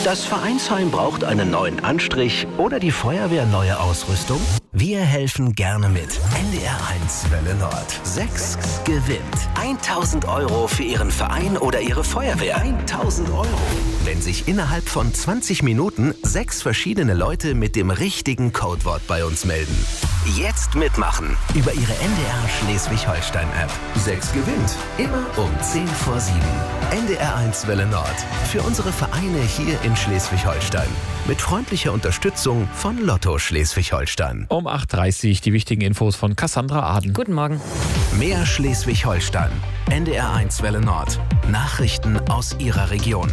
Das Vereinsheim braucht einen neuen Anstrich oder die Feuerwehr neue Ausrüstung? Wir helfen gerne mit. NDR1 Welle Nord. 6 gewinnt. 1.000 € für Ihren Verein oder Ihre Feuerwehr. 1.000 €. Wenn sich innerhalb von 20 Minuten 6 verschiedene Leute mit dem richtigen Codewort bei uns melden. Jetzt mitmachen über Ihre NDR Schleswig-Holstein-App. 6 gewinnt. Immer um 10 vor 7. NDR1 Welle Nord. Für unsere Vereine hier in Schleswig-Holstein. Mit freundlicher Unterstützung von Lotto Schleswig-Holstein. Um 8.30 Uhr die wichtigen Infos von Cassandra Aden. Guten Morgen. Mehr Schleswig-Holstein. NDR1 Welle Nord. Nachrichten aus Ihrer Region.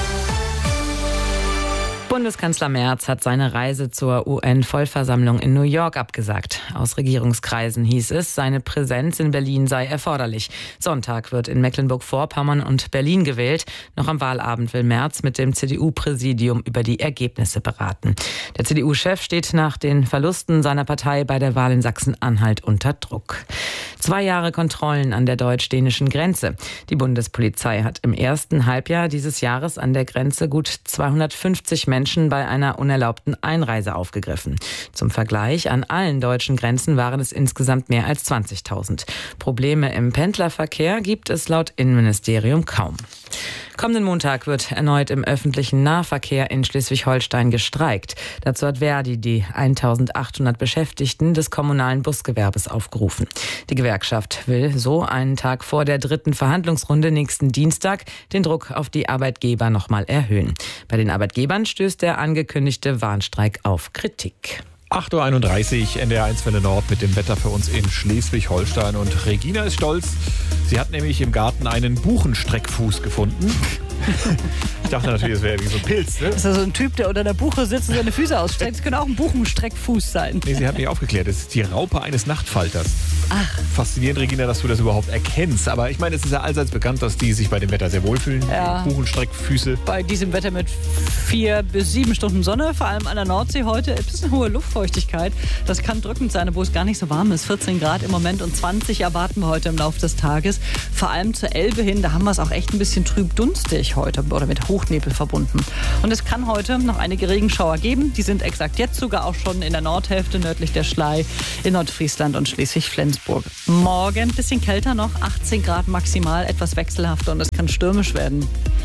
Bundeskanzler Merz hat seine Reise zur UN-Vollversammlung in New York abgesagt. Aus Regierungskreisen hieß es, seine Präsenz in Berlin sei erforderlich. Sonntag wird in Mecklenburg-Vorpommern und Berlin gewählt. Noch am Wahlabend will Merz mit dem CDU-Präsidium über die Ergebnisse beraten. Der CDU-Chef steht nach den Verlusten seiner Partei bei der Wahl in Sachsen-Anhalt unter Druck. 2 Jahre Kontrollen an der deutsch-dänischen Grenze. Die Bundespolizei hat im ersten Halbjahr dieses Jahres an der Grenze gut 250 Menschen bei einer unerlaubten Einreise aufgegriffen. Zum Vergleich, an allen deutschen Grenzen waren es insgesamt mehr als 20.000. Probleme im Pendlerverkehr gibt es laut Innenministerium kaum. Kommenden Montag wird erneut im öffentlichen Nahverkehr in Schleswig-Holstein gestreikt. Dazu hat Verdi die 1.800 Beschäftigten des kommunalen Busgewerbes aufgerufen. Die Gewerkschaft will so einen Tag vor der 3. Verhandlungsrunde nächsten Dienstag den Druck auf die Arbeitgeber nochmal erhöhen. Bei den Arbeitgebern stößt der angekündigte Warnstreik auf Kritik. 8.31 Uhr, NDR1 Welle Nord mit dem Wetter für uns in Schleswig-Holstein. Und Regina ist stolz. Sie hat nämlich im Garten einen Buchenstreckfuß gefunden. Ich dachte natürlich, es wäre irgendwie so ein Pilz. Ne? Das ist ja so ein Typ, der unter der Buche sitzt und seine Füße ausstreckt. Das könnte auch ein Buchenstreckfuß sein. Nee, sie hat mich aufgeklärt. Das ist die Raupe eines Nachtfalters. Ach. Faszinierend, Regina, dass du das überhaupt erkennst. Aber ich meine, es ist ja allseits bekannt, dass die sich bei dem Wetter sehr wohlfühlen. Ja. Buchenstreckfüße. Bei diesem Wetter mit 4 bis 7 Stunden Sonne, vor allem an der Nordsee heute, ein bisschen hohe Luftfeuchtigkeit. Das kann drückend sein, obwohl es gar nicht so warm ist. 14 Grad im Moment und 20 erwarten wir heute im Laufe des Tages. Vor allem zur Elbe hin, da haben wir es auch echt ein bisschen trüb dunstig heute oder mit Hochnebel verbunden. Und es kann heute noch einige Regenschauer geben. Die sind exakt jetzt sogar auch schon in der Nordhälfte nördlich der Schlei in Nordfriesland und Schleswig-Flensburg. Morgen ein bisschen kälter noch, 18 Grad maximal, etwas wechselhafter und es kann stürmisch werden.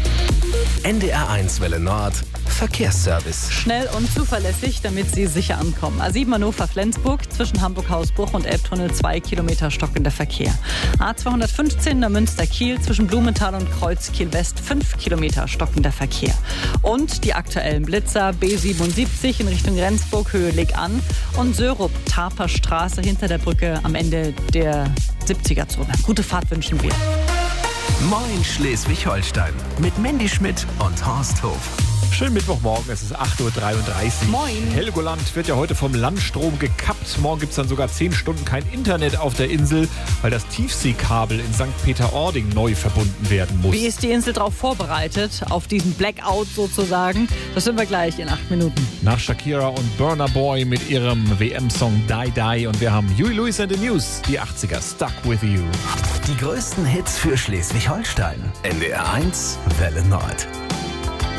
NDR1 Welle Nord. Verkehrsservice. Schnell und zuverlässig, damit Sie sicher ankommen. A7 Hannover-Flensburg, zwischen Hamburg-Hausbruch und Elbtunnel 2 Kilometer stockender Verkehr. A215 Neumünster-Kiel, zwischen Blumenthal und Kreuz-Kiel-West 5 Kilometer stockender Verkehr. Und die aktuellen Blitzer B77 in Richtung Rendsburg, Höhe Leg an und Sörup-Tarper-Straße hinter der Brücke am Ende der 70er-Zone. Gute Fahrt wünschen wir. Moin Schleswig-Holstein mit Mandy Schmidt und Horst Hof. Schönen Mittwochmorgen, es ist 8.33 Uhr. Moin. Helgoland wird ja heute vom Landstrom gekappt. Morgen gibt es dann sogar 10 Stunden kein Internet auf der Insel, weil das Tiefseekabel in St. Peter-Ording neu verbunden werden muss. Wie ist die Insel darauf vorbereitet, auf diesen Blackout sozusagen? Das sind wir gleich in 8 Minuten. Nach Shakira und Burna Boy mit ihrem WM-Song Die Die und wir haben Huey Lewis and the News, die 80er, Stuck With You. Die größten Hits für Schleswig-Holstein. NDR1 Welle Nord.